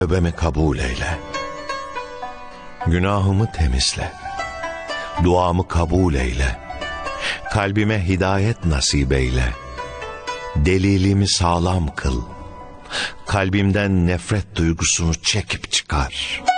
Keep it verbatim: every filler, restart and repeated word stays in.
Tövbemi kabul eyle. Günahımı temizle. Duamı kabul eyle. Kalbime hidayet nasip eyle. Delilimi sağlam kıl. Kalbimden nefret duygusunu çekip çıkar.